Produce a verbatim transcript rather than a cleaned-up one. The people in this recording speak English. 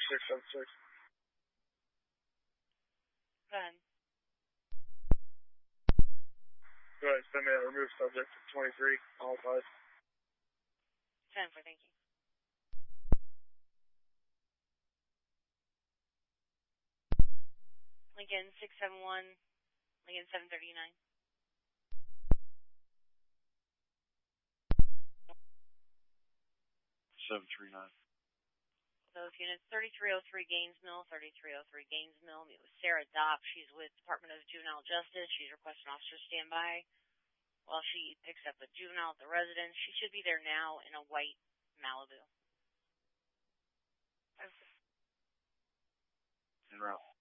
six seven six. Go ahead. Go ahead, send me a remove subject to twenty-three, all five. ten for, thank you. Lincoln six seven one, Lincoln seven thirty-nine. seven three nine. Those units, thirty-three oh three Gainesville, thirty-three oh three Gainesville. Meet with Sarah Dopp. She's with Department of Juvenile Justice. She's requesting officer standby while she picks up a juvenile at the residence. She should be there now in a white Malibu. En route.